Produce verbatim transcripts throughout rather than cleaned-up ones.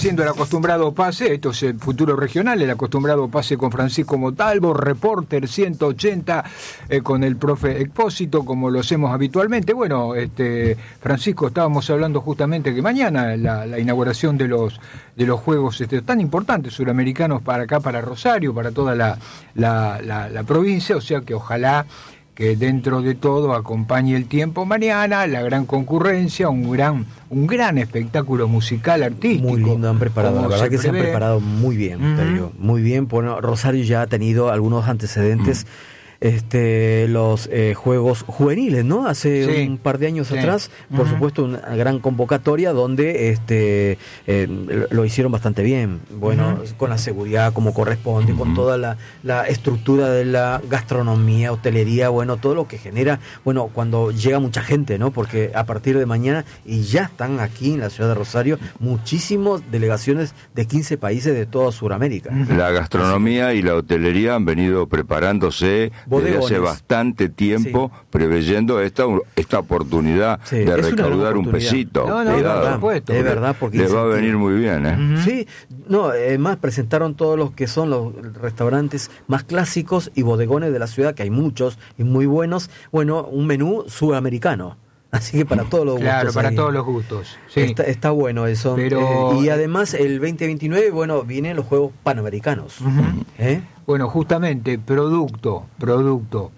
Haciendo el acostumbrado pase, esto es el futuro regional, el acostumbrado pase con Francisco Montalvo, reporter ciento ochenta eh, con el profe Expósito, como lo hacemos habitualmente. Bueno, este Francisco, estábamos hablando justamente que mañana la, la inauguración de los de los Juegos este, tan importantes suramericanos para acá, para Rosario, para toda la, la, la, la provincia, o sea que ojalá que dentro de todo acompañe el tiempo mañana, la gran concurrencia, un gran un gran espectáculo musical, artístico. Muy lindo han preparado, la verdad que prevé. se han preparado muy bien, uh-huh. te digo, muy bien. Bueno, Rosario ya ha tenido algunos antecedentes, uh-huh. este los eh, Juegos Juveniles, ¿no? Hace sí. un par de años sí. atrás, por uh-huh. supuesto, una gran convocatoria donde este eh, lo hicieron bastante bien, bueno, uh-huh. con la seguridad como corresponde, uh-huh. con toda la, la estructura de la gastronomía, hotelería, bueno, todo lo que genera, bueno, cuando llega mucha gente, ¿no? Porque a partir de mañana, y ya están aquí en la ciudad de Rosario, muchísimas delegaciones de quince países de toda Sudamérica. Uh-huh. La gastronomía y la hotelería han venido preparándose desde hace bastante tiempo, sí. preveyendo esta esta oportunidad sí. de es recaudar un pesito. No, no, verdad, supuesto, es verdad, porque les va a venir muy bien, ¿eh? Uh-huh. Sí, no, además presentaron todos los que son los restaurantes más clásicos y bodegones de la ciudad, que hay muchos y muy buenos. Bueno, un menú sudamericano. Así que para todos los claro, gustos. Claro, para ahí. todos los gustos. Sí. Está, está bueno eso. Pero... Eh, y además el veinte veintinueve, bueno, vienen los Juegos Panamericanos. Uh-huh. ¿Eh? Bueno, justamente, producto, producto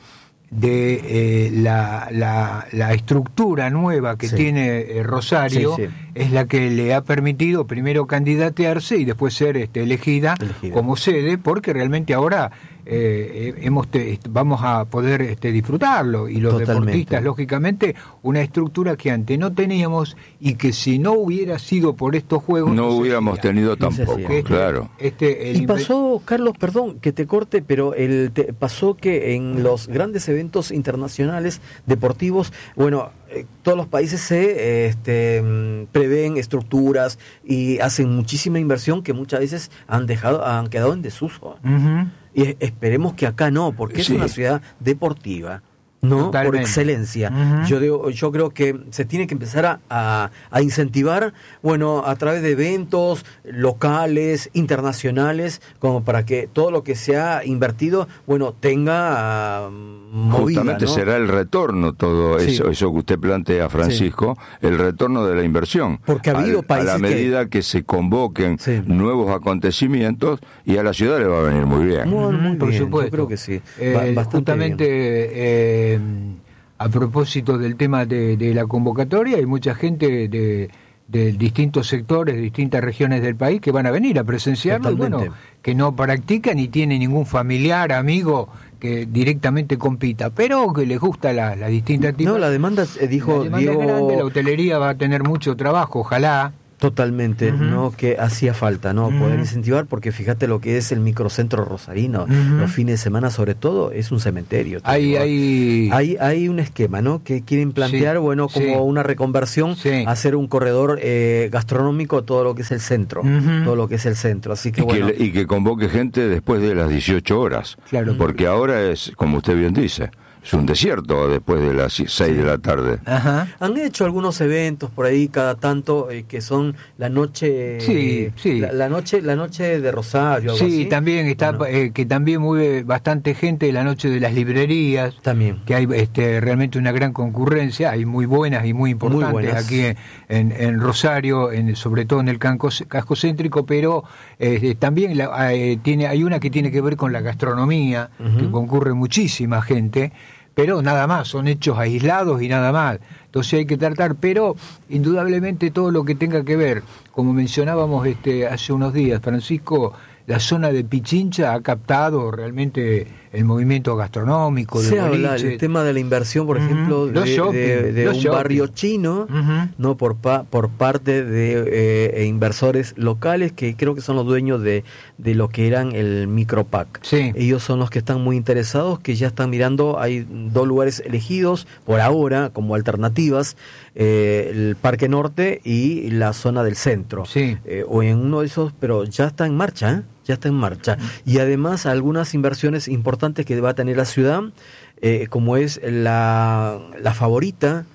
de eh, la, la, la estructura nueva que sí. tiene eh, Rosario, sí, sí. es la que le ha permitido primero candidatearse y después ser este, elegida, elegida como sede, porque realmente ahora eh, hemos te, vamos a poder este, disfrutarlo, y los Totalmente. deportistas, lógicamente, una estructura que antes no teníamos y que si no hubiera sido por estos juegos no, no hubiéramos tenido tampoco, este, claro. Este, el y pasó, Carlos, perdón que te corte, pero el te, pasó que en los grandes eventos internacionales deportivos, bueno, eh, todos los países se este, prevén estructuras y hacen muchísima inversión que muchas veces han dejado, han quedado en desuso. Uh-huh. Y esperemos que acá no, porque sí. es una ciudad deportiva, ¿no? Totalmente. Por excelencia. Uh-huh. Yo digo, yo creo que se tiene que empezar a, a, a incentivar, bueno, a través de eventos locales, internacionales, como para que todo lo que se ha invertido, bueno, tenga uh, movida, justamente, ¿no? Será el retorno todo sí. eso, eso que usted plantea, Francisco, sí. el retorno de la inversión. Porque ha habido Al, países a la medida que, que se convoquen sí. nuevos acontecimientos, y a la ciudad le va a venir muy bien. Muy, muy por bien, supuesto. Yo creo que sí. Eh, justamente eh, a propósito del tema de, de la convocatoria, hay mucha gente de, de distintos sectores, de distintas regiones del país que van a venir a presenciarlo, y bueno, que no practican ni tienen ningún familiar, amigo que directamente compita, pero que les gusta la, la distintas tipos. No, la demanda, eh, dijo la demanda Diego... es grande, la hotelería va a tener mucho trabajo, ojalá. Totalmente, uh-huh. ¿no? Que hacía falta, ¿no? Uh-huh. Poder incentivar, porque fíjate lo que es el microcentro rosarino, uh-huh. los fines de semana sobre todo, es un cementerio. Hay, hay... hay hay un esquema, ¿no? Que quieren plantear, sí, bueno, como sí. una reconversión, sí. hacer un corredor eh, gastronómico, todo lo que es el centro, uh-huh. todo lo que es el centro, así que y bueno. Que, y que convoque gente después de las dieciocho horas, claro. porque ahora es, como usted bien dice, es un desierto después de las seis sí. de la tarde. Ajá. Han hecho algunos eventos por ahí cada tanto eh, que son la noche sí, sí. La, la noche la noche de Rosario, algo sí, así. También está bueno. eh, que también mueve bastante gente la noche de las librerías. También. Que hay este realmente una gran concurrencia, hay muy buenas y muy importantes muy aquí en, en, en Rosario, en, sobre todo en el casco, casco céntrico, pero eh, también la, eh, tiene hay una que tiene que ver con la gastronomía, uh-huh. que concurre muchísima gente. Pero nada más, son hechos aislados y nada más. Entonces hay que tratar, pero indudablemente todo lo que tenga que ver, como mencionábamos este hace unos días, Francisco, la zona de Pichincha ha captado realmente el movimiento gastronómico. Se habla el tema de la inversión, por uh-huh. ejemplo, de, shopping, de, de un shopping. barrio chino, uh-huh. no por pa, por parte de eh, inversores locales que creo que son los dueños de, de lo que eran el Micropac. Sí. Ellos son los que están muy interesados, que ya están mirando, hay dos lugares elegidos por ahora como alternativas, eh, el Parque Norte y la zona del centro. Sí. Eh, o en uno de esos, pero ya está en marcha, ¿eh? Ya está en marcha. Y además algunas inversiones importantes que va a tener la ciudad, eh, como es la, la Favorita,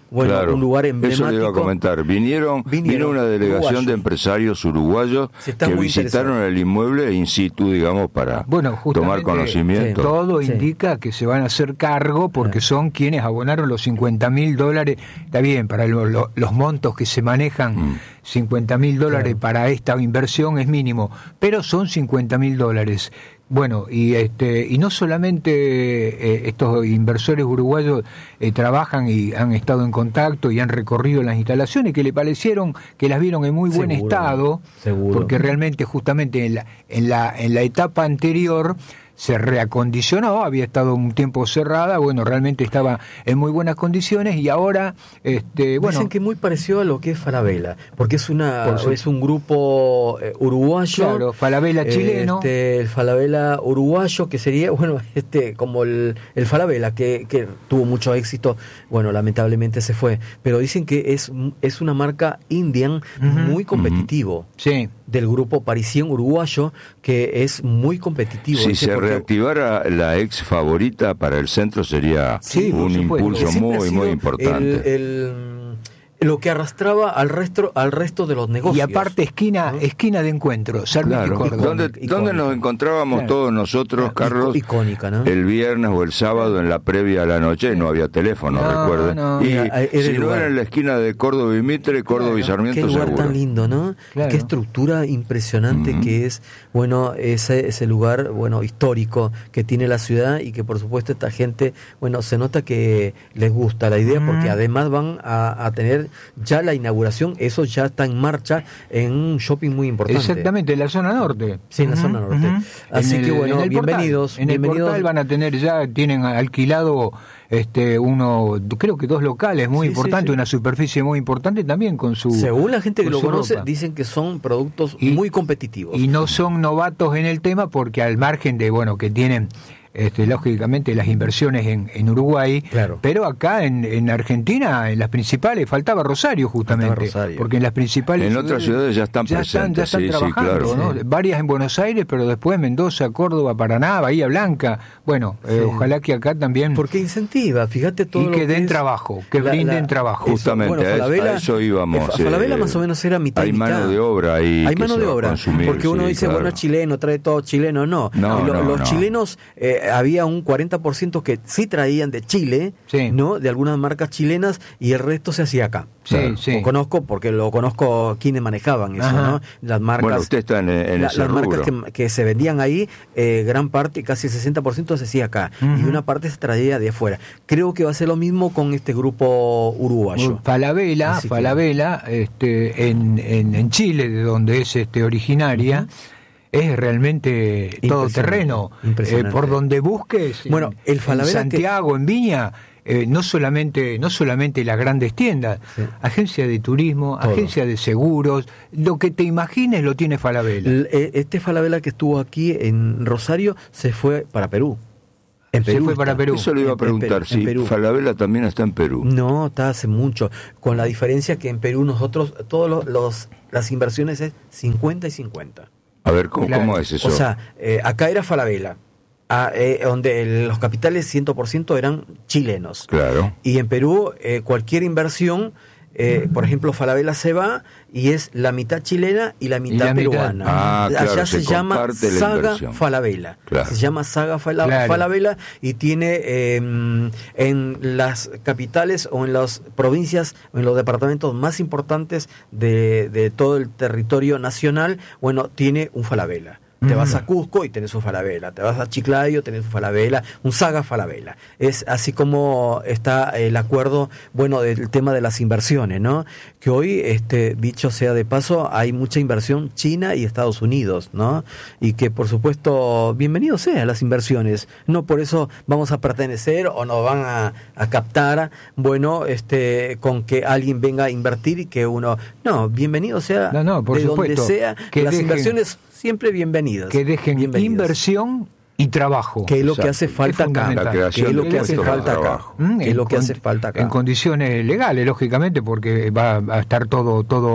bueno, claro, un lugar emblemático. Eso le iba a comentar. Vinieron, vino una delegación uruguayo. de empresarios uruguayos que visitaron el inmueble in situ, digamos, para bueno, tomar conocimiento. Sí, todo sí. indica que se van a hacer cargo porque sí. son quienes abonaron los cincuenta mil dólares. Está bien, para lo, lo, los montos que se manejan, mm. cincuenta mil dólares claro. para esta inversión es mínimo, pero son cincuenta mil dólares. Bueno, y este y no solamente eh, estos inversores uruguayos eh, trabajan y han estado en contacto y han recorrido las instalaciones que le parecieron, que las vieron en muy buen seguro, estado, seguro. porque realmente justamente en la, en la, en la etapa anterior se reacondicionó, había estado un tiempo cerrada, bueno, realmente estaba en muy buenas condiciones y ahora, este, bueno... Dicen que muy parecido a lo que es Falabella, porque es una es un grupo eh, uruguayo... Claro, Falabella chileno. Este, el Falabella uruguayo, que sería, bueno, este como el, el Falabella, que, que tuvo mucho éxito, bueno, lamentablemente se fue, pero dicen que es, es una marca Indian uh-huh. muy competitivo. Uh-huh. Sí. Del grupo parisien uruguayo, que es muy competitivo. Si se porque... reactivara la ex favorita para el centro sería sí, un impulso muy, muy importante. El, el, lo que arrastraba al resto al resto de los negocios. Y aparte esquina ¿no? esquina de encuentro, claro. ¿Dónde, ¿Dónde nos encontrábamos claro. todos nosotros, Carlos? Icónica, ¿no? El viernes o el sábado en la previa a la noche, no había teléfono, no, recuerden. No, y era, era si no era en la esquina de Córdoba y Mitre, Córdoba claro. y Sarmiento, qué lugar seguro. Tan lindo, ¿no? Claro. Qué estructura impresionante mm. que es, bueno, ese, ese lugar, bueno, histórico que tiene la ciudad y que por supuesto esta gente, bueno, se nota que les gusta la idea mm. porque además van a, a tener ya la inauguración, eso ya está en marcha en un shopping muy importante. Exactamente, en la zona norte. Sí, en la uh-huh, zona norte. Uh-huh. Así el, que bueno, en bienvenidos. Portal, en bienvenidos. el portal van a tener ya, tienen alquilado este uno, creo que dos locales muy sí, importantes, sí, sí. una superficie muy importante también con su... Según la gente que lo conoce, ropa. dicen que son productos y, muy competitivos. Y no son novatos en el tema porque al margen de, bueno, que tienen... Este, lógicamente las inversiones en, en Uruguay, claro. pero acá en, en Argentina, en las principales, faltaba Rosario justamente, faltaba Rosario. porque en las principales en otras ciudades ya están ya presentes, están, ya están sí, trabajando, sí, claro. ¿no? Varias en Buenos Aires, pero después Mendoza, Córdoba, Paraná, Bahía Blanca, bueno, sí. eh, ojalá que acá también... Porque incentiva, fíjate todo y lo que que den es trabajo, que la, brinden la, trabajo. Justamente, bueno, Falabella, a eso íbamos. Eh, Falabella eh, más o menos era mitad hay y mitad. mano de obra ahí. Hay mano de obra, consumir, porque uno sí, dice, claro. bueno, chileno, trae todo chileno, no. no, lo, no los no. chilenos, eh, había un cuarenta por ciento que sí traían de Chile, sí. ¿no? De algunas marcas chilenas y el resto se hacía acá. Sí, claro. sí. Lo conozco porque lo conozco quienes manejaban eso, Ajá. ¿no? Las marcas. Bueno, usted está en, en la, ese Las rubro. marcas que, que se vendían ahí, eh, gran parte, casi el sesenta por ciento se hacía acá uh-huh. y una parte se traía de afuera. Creo que va a ser lo mismo con este grupo uruguayo. Falabella, Falabella, que... este, en, en, en Chile, de donde es este originaria. Uh-huh. Es realmente todo terreno. Eh, por donde busques, bueno, en, el Falabella en Santiago, que... en Viña, eh, no solamente no solamente las grandes tiendas, sí. agencia de turismo, todo. Agencia de seguros, lo que te imagines lo tiene Falabella. Este Falabella que estuvo aquí en Rosario se fue para Perú. En Perú se fue para Perú. Eso le iba a preguntar, si sí, Falabella también está en Perú. No, está hace mucho, con la diferencia que en Perú nosotros, todos los, los las inversiones es cincuenta y cincuenta. A ver, ¿cómo, claro. ¿cómo es eso? O sea, eh, acá era Falabella, a, eh, donde el, los capitales cien por ciento eran chilenos. Claro. Y en Perú, eh, cualquier inversión, eh, por ejemplo, Falabella se va y es la mitad chilena y la mitad y la peruana. Mitad. Ah, claro, allá se, se llama Saga Falabella. Claro. Se llama Saga Fala, claro. Falabella y tiene eh, en las capitales o en las provincias o en los departamentos más importantes de, de todo el territorio nacional, bueno, tiene un Falabella. Te vas a Cusco y tenés un Falabella, te vas a Chiclayo, tenés un Falabella, un Saga Falabella. Es así como está el acuerdo, bueno, del tema de las inversiones, ¿no? Que hoy, este, dicho sea de paso, hay mucha inversión China y Estados Unidos, ¿no? Y que, por supuesto, bienvenidos sean las inversiones. No por eso vamos a pertenecer o nos van a, a captar, bueno, este, con que alguien venga a invertir y que uno... No, bienvenido sea no, no, por de supuesto, donde sea, que las dejen... siempre bienvenidas. Que dejen bienvenidas. Inversión y trabajo. Que es lo que hace falta acá. Que es lo que hace falta acá. Que es lo que hace falta acá. En condiciones legales, lógicamente, porque va a estar todo todo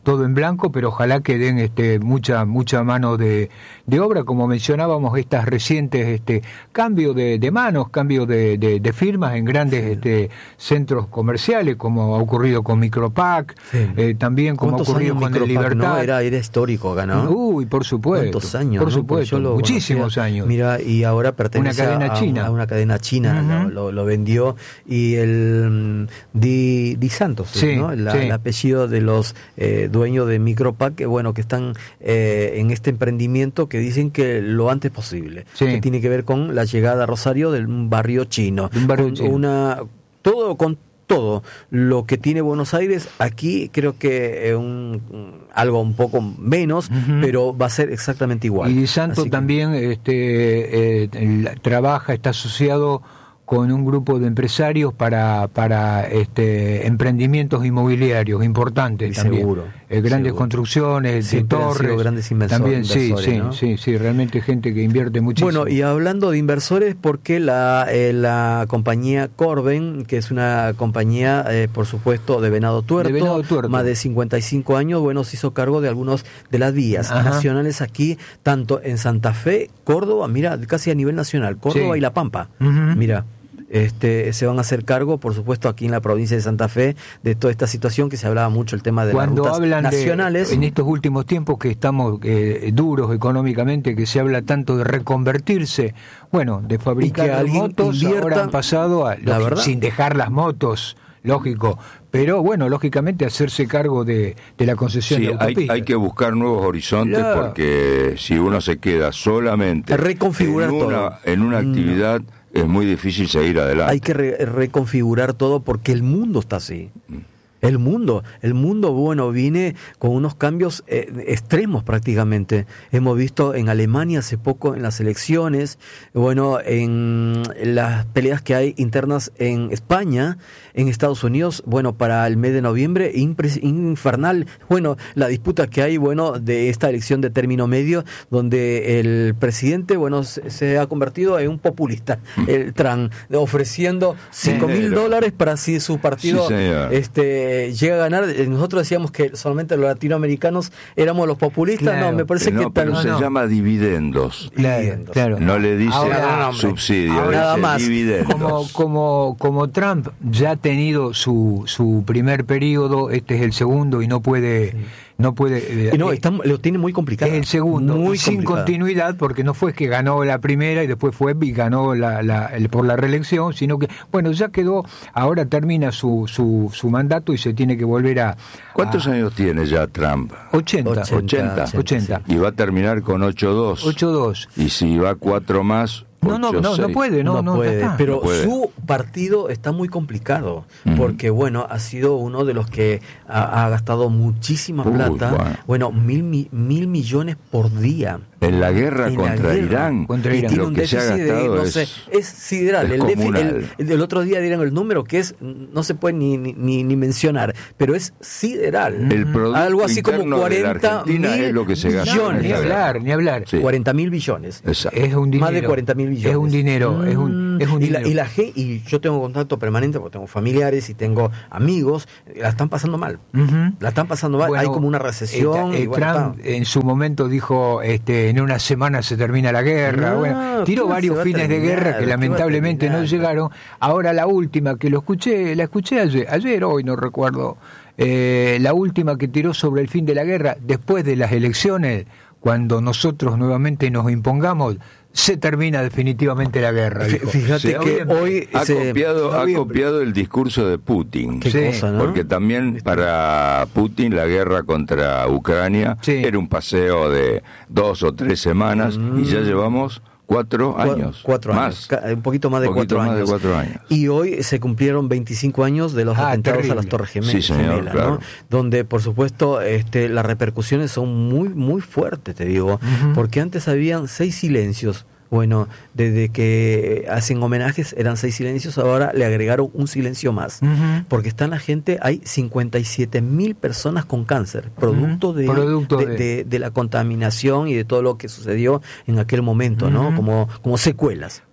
todo en blanco, pero ojalá que den este, mucha mucha mano de, de obra, como mencionábamos, estas recientes este, cambios de, de manos, cambios de, de, de firmas en grandes sí. este, centros comerciales, como ha ocurrido con Micropac, sí. eh, también como ha ocurrido con el Libertad. No, era, era histórico acá, ¿no? Uy, por supuesto. ¿Cuántos años? Por supuesto, ¿no? muchísimos conocía. años. Mira, y ahora pertenece una cadena a, china. a una cadena china, uh-huh. lo, lo, lo vendió, y el Di, Di Santos, sí, ¿no? La, sí. El apellido de los eh, dueños de Micropac, que bueno, que están eh, en este emprendimiento, que dicen que lo antes posible, sí. que tiene que ver con la llegada a Rosario del barrio chino, un barrio chino. Una, todo con todo lo que tiene Buenos Aires, aquí creo que eh, un, algo un poco menos, uh-huh. pero va a ser exactamente igual. Y Di Santo también que... este, eh, trabaja, está asociado con un grupo de empresarios para para este emprendimientos inmobiliarios importantes y también. Seguro, eh, grandes seguro. construcciones, Siempre de torres, grandes inversores, también sí, sí, ¿no? sí, sí, realmente gente que invierte muchísimo. Bueno, y hablando de inversores, porque la eh, la compañía Corben, que es una compañía, eh, por supuesto, de Venado Tuerto, de Venado Tuerto, más de cincuenta y cinco años, bueno, se hizo cargo de algunos de las vías Ajá. nacionales aquí, tanto en Santa Fe, Córdoba, mira, casi a nivel nacional, Córdoba sí. y La Pampa, uh-huh. mira. Este, se van a hacer cargo, por supuesto, aquí en la provincia de Santa Fe, de toda esta situación que se hablaba mucho, el tema de Cuando las rutas hablan nacionales. De, en estos últimos tiempos que estamos eh, duros económicamente, que se habla tanto de reconvertirse, bueno, de fabricar motos, invierta, ahora han pasado a, lógico, sin dejar las motos, lógico, pero bueno, lógicamente hacerse cargo de, de la concesión sí, de autopistas. Hay, hay que buscar nuevos horizontes, claro. porque si uno se queda solamente reconfigurar en una, todo. en una actividad, no. es muy difícil seguir adelante. Hay que re- reconfigurar todo porque el mundo está así. El mundo, el mundo, bueno, viene con unos cambios eh, extremos prácticamente. Hemos visto en Alemania hace poco en las elecciones, bueno, en las peleas que hay internas en España, en Estados Unidos, bueno, para el mes de noviembre, impre- infernal, bueno, la disputa que hay, bueno, de esta elección de término medio, donde el presidente, bueno, se, se ha convertido en un populista, el Trump, ofreciendo cinco mil dólares para si su partido, sí, este llega a ganar. Nosotros decíamos que solamente los latinoamericanos éramos los populistas, claro, no, me parece no, que pero tal, se no. llama dividendos. Claro, claro. No le dice ahora, subsidio, ahora, dice nada más. Dividendos. Como, como, como Trump ya ha tenido su, su primer periodo, este es el segundo y no puede... Sí. No puede. Eh, no, está, lo tiene muy complicado. Es el segundo, muy sin complicado. continuidad, porque no fue que ganó la primera y después fue y ganó la, la, el, por la reelección, sino que, bueno, ya quedó, ahora termina su, su, su mandato y se tiene que volver a. ¿Cuántos a, años tiene ya Trump? ochenta. ochenta. ochenta. Y va a terminar con ocho dos. ocho dos. Y si va cuatro más. No, no, no, no puede, no, no, no puede, está. pero no puede. Su partido está muy complicado, uh-huh. porque bueno, ha sido uno de los que ha, ha gastado muchísima Uy, plata, bueno, bueno mil, mi, mil millones por día. En la guerra en contra la guerra, Irán, contra Irán. Y tiene lo un que se ha déficit gastado de, no es, sé, es sideral. Es el, déficit, el, el, el otro día dieron el número que es, no se puede ni, ni, ni mencionar, pero es sideral. El producto algo así como cuarenta mil es lo que se gasta. billones. Ni hablar, ni hablar. Sí. cuarenta mil billones. Exacto. Es un dinero. Más de cuarenta mil billones. Es un dinero. Mm. Es un, es un y, dinero. La, y la G, y yo tengo contacto permanente porque tengo familiares y tengo amigos, la están pasando mal. Uh-huh. La están pasando mal. Bueno, hay como una recesión. Eh, eh, y bueno, Trump está. En su momento dijo, este, en una semana se termina la guerra. No, bueno, tiró varios fines de guerra que lamentablemente no llegaron. Ahora la última que lo escuché, la escuché ayer, ayer hoy no recuerdo, eh, la última que tiró sobre el fin de la guerra, después de las elecciones, cuando nosotros nuevamente nos impongamos, se termina definitivamente la guerra. Dijo. Fíjate sí, que hoy ha, se... copiado, ha copiado el discurso de Putin. ¿Qué sí, cosa, ¿no? Porque también para Putin la guerra contra Ucrania sí. era un paseo de dos o tres semanas mm. y ya llevamos cuatro años. Cuatro más. años. Un poquito más de, poquito cuatro, más años. de cuatro años. Y hoy se cumplieron veinticinco años de los ah, atentados terrible. a las Torres Gemelas. Sí, señor, Gemelas, claro. ¿no? Donde, por supuesto, este, las repercusiones son muy, muy fuertes, te digo. Uh-huh. Porque antes habían seis silencios. Bueno, desde que hacen homenajes eran seis silencios, ahora le agregaron un silencio más. Uh-huh. Porque está la gente, hay cincuenta y siete mil personas con cáncer, producto, uh-huh. de, producto de, de... De, de la contaminación y de todo lo que sucedió en aquel momento, uh-huh. ¿no? Como, como secuelas.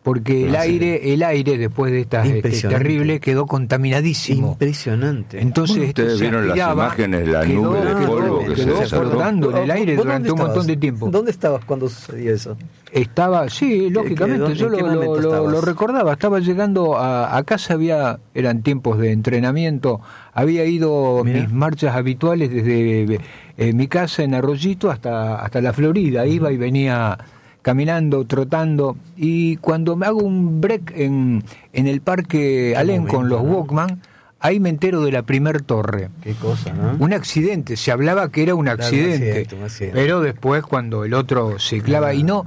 porque el aire, el aire después de esta este, terrible quedó contaminadísimo. Impresionante. Entonces bueno, ustedes vieron aspiraba, las imágenes, la quedó, nube de polvo quedó, que quedó se desató flotando en el aire durante un montón de tiempo. ¿Dónde estabas cuando sucedió eso? Estaba, sí, lógicamente, yo lo, lo, lo, lo recordaba, estaba llegando a, a casa, había eran tiempos de entrenamiento, había ido Mira. mis marchas habituales desde eh, mi casa en Arroyito hasta, hasta la Florida, iba y venía caminando, trotando, y cuando me hago un break en, en el Parque Alén con los Walkman, ahí me entero de la primer torre. Qué cosa, ¿no? Un accidente, se hablaba que era un accidente, claro, un accidente, un accidente. Pero después cuando el otro se clava, ah. y no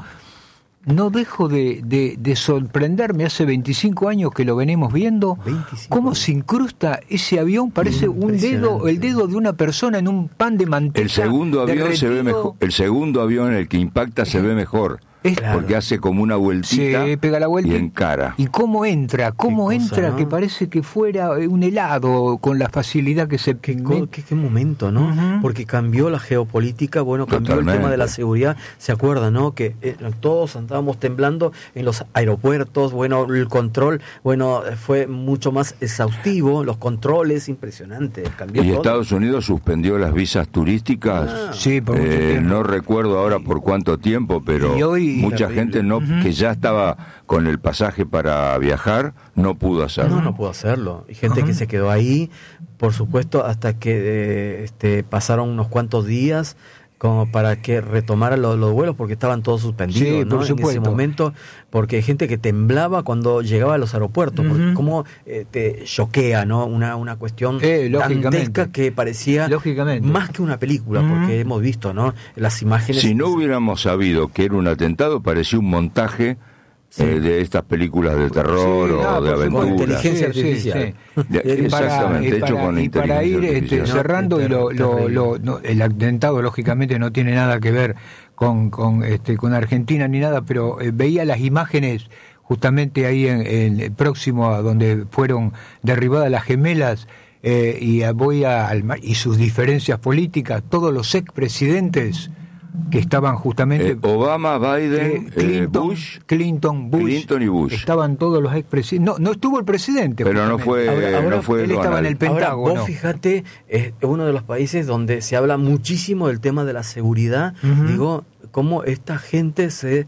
no dejo de, de, de sorprenderme, hace veinticinco años que lo venimos viendo, cómo se incrusta ese avión, parece un dedo, el dedo de una persona en un pan de manteca. El segundo avión derretido. se ve mejor, el segundo avión, el que impacta, se ve mejor. Claro. Porque hace como una vueltita se pega la vuelta y encara. ¿Y cómo entra? ¿Cómo cosa, entra? ¿no? Que parece que fuera un helado con la facilidad que se... Qué, qué, qué momento, ¿no? Uh-huh. Porque cambió la geopolítica, bueno, cambió Totalmente. el tema de la seguridad. ¿Se acuerdan, no? Que eh, todos andábamos temblando en los aeropuertos, bueno, el control, bueno, fue mucho más exhaustivo, los controles, impresionante. Cambió y todo. Estados Unidos suspendió las visas turísticas. Ah. Sí, por eh, no recuerdo ahora por cuánto tiempo, pero... Y hoy, mucha terrible. gente no uh-huh. que ya estaba con el pasaje para viajar no pudo hacerlo. No, no pudo hacerlo. Y gente uh-huh. que se quedó ahí, por supuesto, hasta que eh, este, pasaron unos cuantos días como para que retomaran los, los vuelos porque estaban todos suspendidos, sí, ¿no? En ese momento, porque hay gente que temblaba cuando llegaba a los aeropuertos, uh-huh. porque como eh, te choquea, ¿no? Una, una cuestión eh, dantesca que parecía más que una película, uh-huh. porque hemos visto, ¿no? Las imágenes. Si no hubiéramos sabido que era un atentado, parecía un montaje. Sí. Eh, de estas películas de terror sí, no, o de aventuras. Con inteligencia artificial. Sí, sí, sí. Exactamente, para, hecho para, con y inteligencia para ir artificial. Este, cerrando, no, y lo, lo, lo, no, el atentado lógicamente no tiene nada que ver con, con, este, con Argentina ni nada, pero eh, veía las imágenes justamente ahí en, en próximo a donde fueron derribadas las gemelas, eh, y voy a, y sus diferencias políticas, todos los expresidentes que estaban justamente eh, Obama, Biden, eh, Clinton, eh, Bush, Clinton, Bush, Clinton y Bush. Estaban todos los expresidentes. No, no estuvo el presidente. Pero no fue, ahora, ahora no fue él estaba en el Pentágono. Ahora, vos fíjate, es uno de los países donde se habla muchísimo del tema de la seguridad. Uh-huh. Digo, cómo esta gente se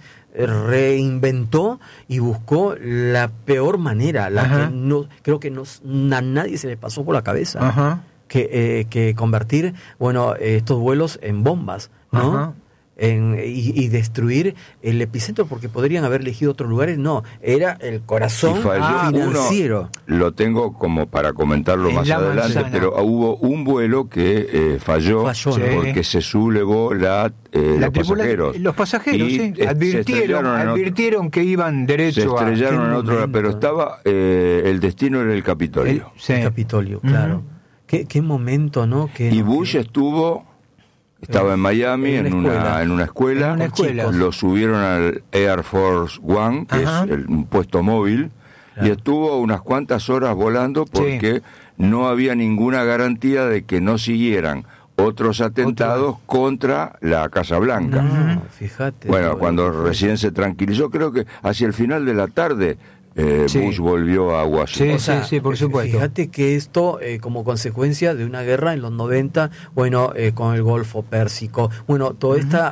reinventó y buscó la peor manera, la uh-huh. que no creo que no, a nadie se le pasó por la cabeza. Uh-huh. Que, eh, que convertir, bueno, estos vuelos en bombas, ¿no? Uh-huh. En, y, y destruir el epicentro, porque podrían haber elegido otros lugares. No, era el corazón financiero. Uno, lo tengo como para comentarlo en más adelante, manzana. Pero hubo un vuelo que eh, falló, falló sí. porque se sublevó la, eh, la los pasajeros. Los pasajeros, sí. Advirtieron, advirtieron que iban derecho a... Se estrellaron a, en otro lado, pero estaba... Eh, el destino era el Capitolio. El, sí. el Capitolio, claro. Uh-huh. ¿Qué, qué momento, ¿no? Que y Bush que... estuvo, estaba en Miami en, en, una, en una escuela, en una escuela. Lo subieron al Air Force One, que Ajá. es el, un puesto móvil, claro. y estuvo unas cuantas horas volando porque sí. no había ninguna garantía de que no siguieran otros atentados Otro. contra la Casa Blanca. No, fíjate. Bueno, cuando fíjate. recién se tranquilizó, creo que hacia el final de la tarde... Eh, sí. Bush volvió a Washington. Sí, o sea, sí, sí, por supuesto. Fíjate que esto, eh, como consecuencia de una guerra en los noventa, bueno, eh, con el Golfo Pérsico, bueno, toda uh-huh. esta